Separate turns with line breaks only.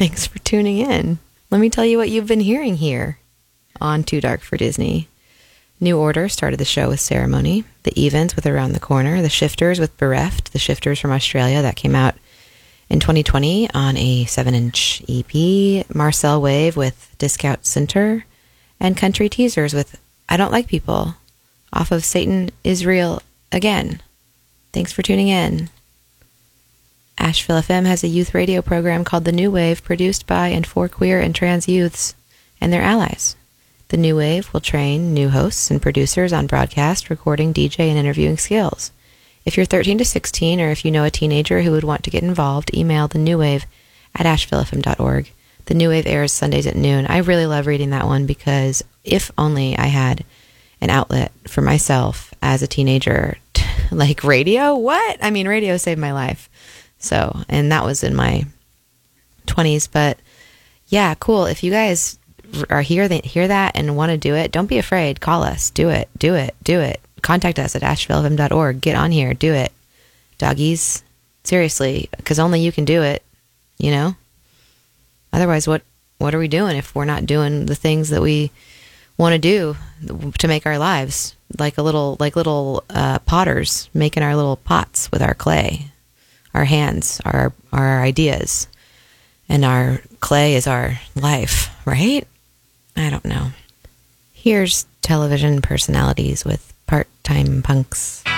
Thanks for tuning in. Let me tell you what you've been hearing here on Too Dark for Disney. New Order started the show with Ceremony. The Evens with Around the Corner. The Shifters with Bereft. The Shifters from Australia. That came out in 2020 on a 7-inch EP. Marcel Wave with Discount Center. And Country Teasers with I Don't Like People off of Satan is Real Again. Thanks for tuning in. Asheville FM has a youth radio program called The New Wave, produced by and for queer and trans youths and their allies. The New Wave will train new hosts and producers on broadcast, recording, DJ, and interviewing skills. If you're 13 to 16, or if you know a teenager who would want to get involved, email The New Wave at ashevillefm.org. The New Wave airs Sundays at noon. I really love reading that one because if only I had an outlet for myself as a teenager, like radio? What? I mean, radio saved my life. So, and that was in my 20s, but yeah, cool. If you guys are hear that and want to do it, don't be afraid. Call us. Do it. Contact us at ashevillefm.org. Get on here. Do it. Doggies. Seriously, because only you can do it, you know? Otherwise, what are we doing if we're not doing the things that we want to do to make our lives like little potters making our little pots with our clay, our hands, our ideas, and our clay is our life, right? I don't know. Here's television personalities with part-time punks.